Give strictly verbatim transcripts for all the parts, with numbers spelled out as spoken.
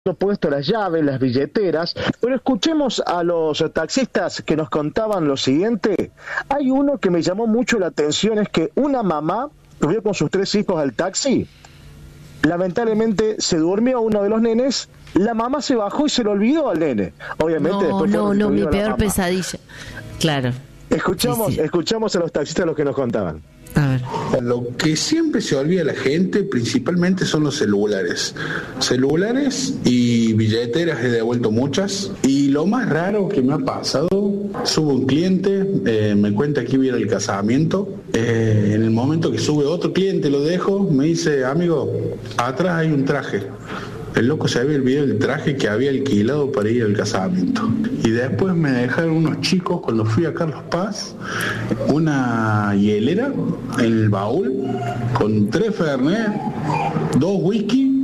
puesto las llaves, las billeteras, pero escuchemos a los taxistas que nos contaban lo siguiente. Hay uno que me llamó mucho la atención, es que una mamá subió con sus tres hijos al taxi, lamentablemente se durmió uno de los nenes, la mamá se bajó y se lo olvidó al nene. Obviamente no, después no, no, mi peor pesadilla. Claro. Escuchamos, sí, sí. escuchamos a los taxistas los que nos contaban. A ver. Lo que siempre se olvida la gente principalmente son los celulares. Celulares y billeteras he devuelto muchas. Y lo más raro que me ha pasado, sube un cliente, eh, me cuenta que iba a ir al casamiento. Eh, en el momento que sube otro cliente, lo dejo, me dice, amigo, atrás hay un traje. El loco se había olvidado el traje que había alquilado para ir al casamiento. Y después me dejaron unos chicos, cuando fui a Carlos Paz, una hielera en el baúl, con tres Fernet, dos whisky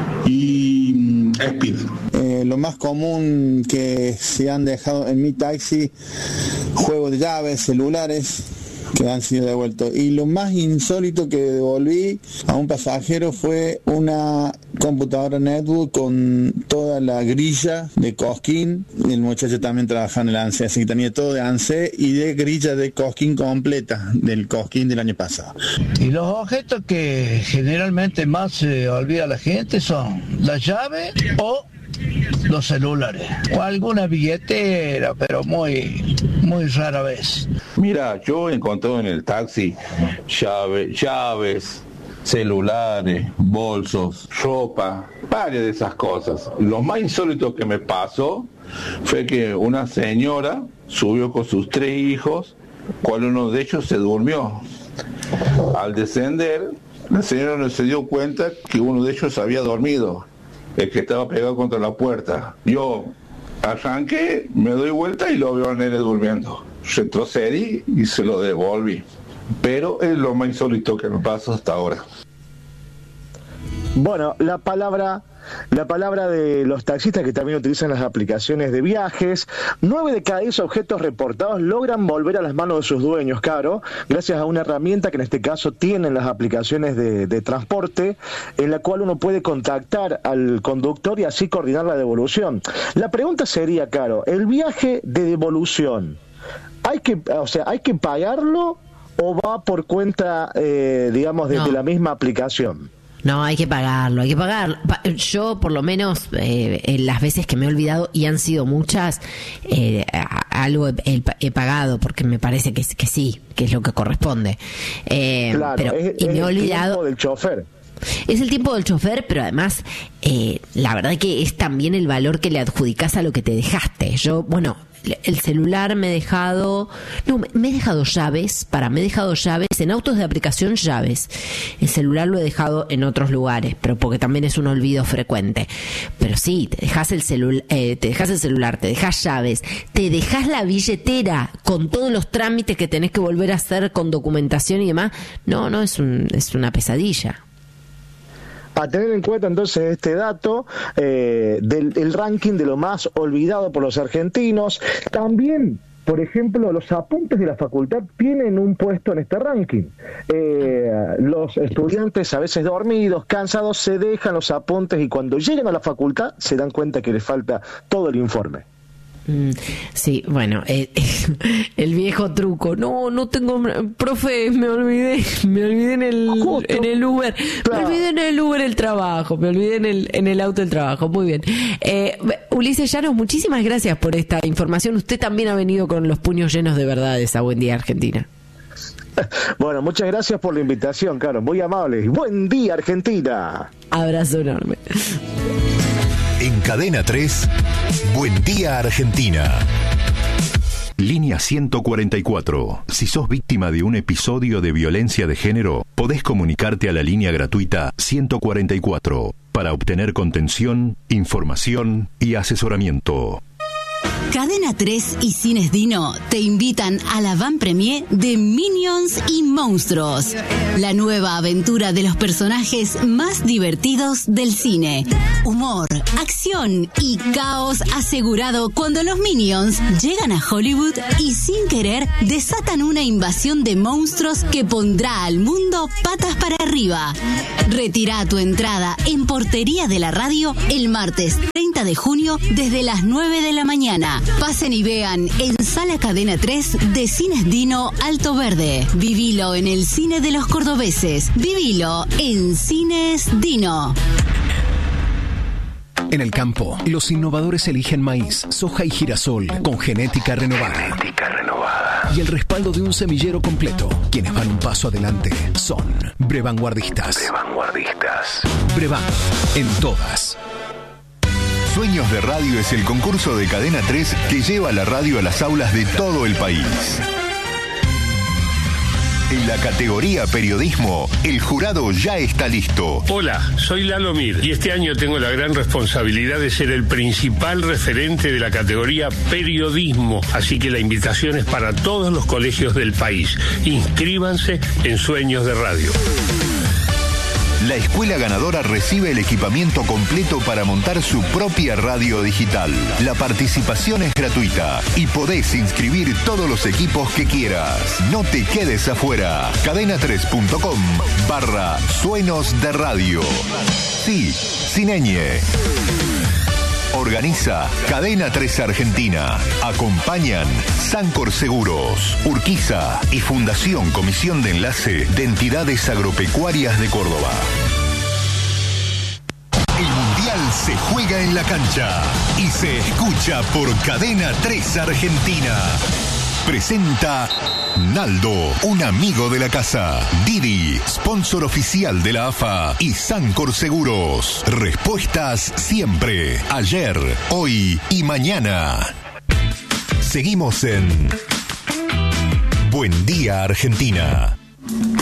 y Speed. Eh, lo más común que se han dejado en mi taxi, juegos de llaves, celulares, que han sido devueltos. Y lo más insólito que devolví a un pasajero fue una computadora netbook con toda la grilla de Cosquín. El muchacho también trabajaba en el ANSE, así que tenía todo de ANSE y de grilla de Cosquín completa, del Cosquín del año pasado. Y los objetos que generalmente más se olvida la gente son la llave o los celulares o alguna billetera, pero muy muy rara vez. Mira, yo he encontrado en el taxi llave, llaves, celulares, bolsos, ropa, varias de esas cosas. Lo más insólito que me pasó fue que una señora subió con sus tres hijos, cual uno de ellos se durmió. Al descender, la señora no se dio cuenta que uno de ellos había dormido, el que estaba pegado contra la puerta. Yo arranqué, me doy vuelta y lo veo al nene durmiendo. Retrocedí y se lo devolví. Pero es lo más insólito que me pasó hasta ahora. Bueno, la palabra... La palabra de los taxistas que también utilizan las aplicaciones de viajes. Nueve de cada diez objetos reportados logran volver a las manos de sus dueños, Caro, gracias a una herramienta que en este caso tienen las aplicaciones de, de transporte, en la cual uno puede contactar al conductor y así coordinar la devolución. La pregunta sería, Caro, ¿el viaje de devolución hay que, o sea, hay que pagarlo o va por cuenta, eh, digamos, desde no. la misma aplicación? No, hay que pagarlo, hay que pagarlo. Yo, por lo menos, eh, en las veces que me he olvidado, y han sido muchas, eh, algo he, he, he pagado, porque me parece que, que sí, que es lo que corresponde. Eh, claro, pero, es, y es me he olvidado. El tiempo del chofer. Es el tiempo del chofer, pero además, eh, la verdad que es también el valor que le adjudicás a lo que te dejaste. Yo, bueno, el celular me he dejado, no, me he dejado llaves, para, me he dejado llaves, en autos de aplicación llaves. El celular lo he dejado en otros lugares, pero porque también es un olvido frecuente. Pero sí, te dejas el celular, eh, te dejas el celular, te dejas llaves, te dejas la billetera con todos los trámites que tenés que volver a hacer con documentación y demás. No, no, es un, es una pesadilla. A tener en cuenta entonces este dato eh, del el ranking de lo más olvidado por los argentinos. También, por ejemplo, los apuntes de la facultad tienen un puesto en este ranking. Eh, los estudiantes, a veces dormidos, cansados, se dejan los apuntes y cuando llegan a la facultad se dan cuenta que les falta todo el informe. Mm, sí, bueno, eh, el viejo truco. No, no tengo, profe, me olvidé, me olvidé en el Justo. en el Uber, claro. me olvidé en el Uber el trabajo, me olvidé en el en el auto el trabajo. Muy bien, eh, Ulises Llanos, muchísimas gracias por esta información. Usted también ha venido con los puños llenos de verdades a Buen Día Argentina. Bueno, muchas gracias por la invitación, Caro, muy amable. Buen Día Argentina. Abrazo enorme. En Cadena tres, Buen Día Argentina. Línea ciento cuarenta y cuatro. Si sos víctima de un episodio de violencia de género, podés comunicarte a la línea gratuita ciento cuarenta y cuatro para obtener contención, información y asesoramiento. Cadena tres y Cines Dino te invitan a la van premier de Minions y Monstruos, la nueva aventura de los personajes más divertidos del cine. Humor, acción y caos asegurado cuando los Minions llegan a Hollywood y sin querer desatan una invasión de monstruos que pondrá al mundo patas para arriba. Retira tu entrada en Portería de la Radio el martes treinta de junio desde las nueve de la mañana. Pasen y vean en Sala Cadena tres de Cines Dino Alto Verde. Vivilo en el cine de los cordobeses. Vivilo en Cines Dino. En el campo, los innovadores eligen maíz, soja y girasol con genética renovada. Genética renovada. Y el respaldo de un semillero completo. Quienes van un paso adelante son Brevanguardistas. Brevanguardistas. Brevan, en todas. Sueños de Radio es el concurso de Cadena tres que lleva la radio a las aulas de todo el país. En la categoría periodismo, el jurado ya está listo. Hola, soy Lalo Mir y este año tengo la gran responsabilidad de ser el principal referente de la categoría periodismo. Así que la invitación es para todos los colegios del país. Inscríbanse en Sueños de Radio. La escuela ganadora recibe el equipamiento completo para montar su propia radio digital. La participación es gratuita y podés inscribir todos los equipos que quieras. No te quedes afuera. cadena tres punto com barra Sueños de Radio. Sí, sin ñ. Organiza Cadena tres Argentina. Acompañan Sancor Seguros, Urquiza y Fundación Comisión de Enlace de Entidades Agropecuarias de Córdoba. El Mundial se juega en la cancha y se escucha por Cadena tres Argentina. Presenta Naldo, un amigo de la casa. Didi, sponsor oficial de la A F A y Sancor Seguros. Respuestas siempre, ayer, hoy y mañana. Seguimos en Buen Día Argentina.